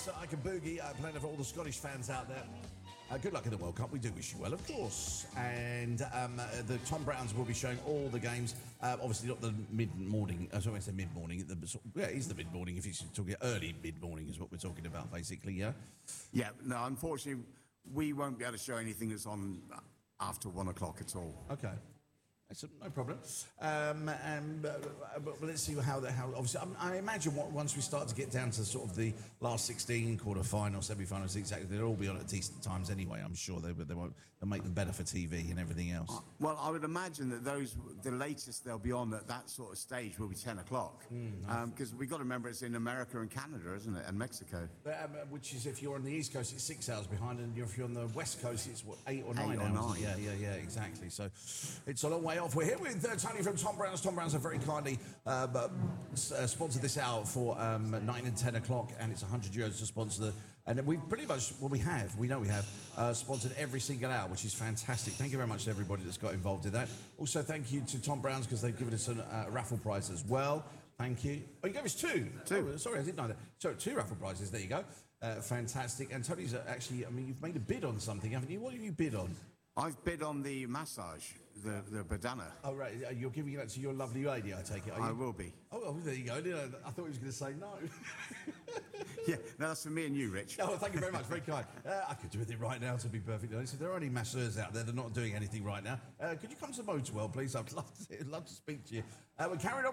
I Can Boogie, playing for all the Scottish fans out there. Good luck in the World Cup. We do wish you well, of course. And the Tom Browns will be showing all the games. Obviously, not the mid-morning. I say mid-morning. Yeah, it is the mid-morning. If you're talking early mid-morning, is what we're talking about, basically. Yeah. Yeah. No, unfortunately, we won't be able to show anything that's on after 1 o'clock at all. Okay. No problem. But let's see how obviously, I imagine once we start to get down to sort of the last 16, quarter-final, semi-finals, exactly, they'll all be on at decent times anyway, I'm sure. They'll make them better for TV and everything else. Well, I would imagine that the latest they'll be on at that sort of stage will be 10 o'clock. Because we've got to remember it's in America and Canada, isn't it, and Mexico. Which is, if you're on the East Coast, it's 6 hours behind, and if you're on the West Coast, it's, 8 or 9 hours? 9. Yeah, exactly. So it's a long way off. We're here with Tony from Tom Browns. Tom Browns have very kindly sponsored this hour for 9 and 10 o'clock, and it's €100 to sponsor and we've pretty much, we know we have sponsored every single hour, which is fantastic. Thank you very much to everybody that's got involved in that. Also, thank you to Tom Browns, because they've given us a raffle prize as well. Thank you. Oh, you gave us two? Oh, sorry, I didn't know that. So, 2 raffle prizes, there you go. Fantastic. And Tony's actually, you've made a bid on something, haven't you? What have you bid on? I've bid on the massage, the Badana. Oh, right. You're giving that to your lovely lady, I take it, are you? I will be. Oh, there you go. I thought he was going to say no. Yeah, no, that's for me and you, Rich. Oh, thank you very much. Very kind. I could do with it right now, to be perfectly honest. If there are any masseurs out there that are not doing anything right now, could you come to Motewell, please? I'd love to speak to you. We're carrying on with